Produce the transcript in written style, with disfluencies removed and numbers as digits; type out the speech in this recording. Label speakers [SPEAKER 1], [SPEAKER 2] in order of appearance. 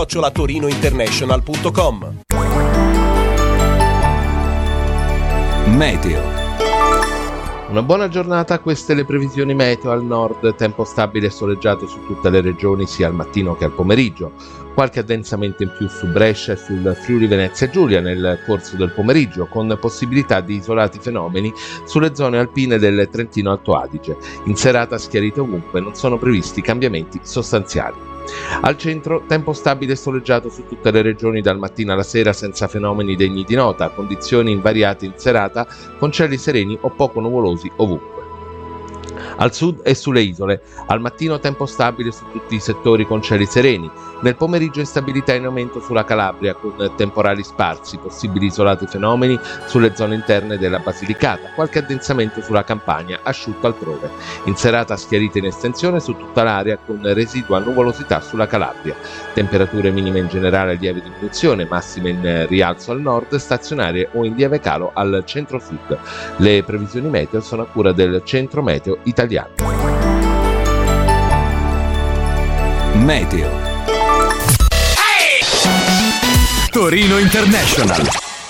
[SPEAKER 1] @torinointernational.com.
[SPEAKER 2] Meteo.
[SPEAKER 3] Una buona giornata, queste le previsioni meteo. Al nord tempo stabile e soleggiato su tutte le regioni sia al mattino che al pomeriggio, qualche addensamento in più su Brescia e sul Friuli Venezia Giulia nel corso del pomeriggio, con possibilità di isolati fenomeni sulle zone alpine del Trentino Alto Adige. In serata schiarite ovunque, non sono previsti cambiamenti sostanziali. Al centro tempo stabile e soleggiato su tutte le regioni dal mattino alla sera senza fenomeni degni di nota, condizioni invariate in serata con cieli sereni o poco nuvolosi ovunque. Al sud e sulle isole, al mattino tempo stabile su tutti i settori con cieli sereni, nel pomeriggio instabilità in aumento sulla Calabria con temporali sparsi, possibili isolati fenomeni sulle zone interne della Basilicata, qualche addensamento sulla Campania, asciutto altrove. In serata schiarite in estensione su tutta l'area con residua nuvolosità sulla Calabria. Temperature minime in generale a lieve diminuzione, massime in rialzo al nord, stazionarie o in lieve calo al centro-sud. Le previsioni meteo sono a cura del Centro Meteo Italiano.
[SPEAKER 2] Meteo. Torino International.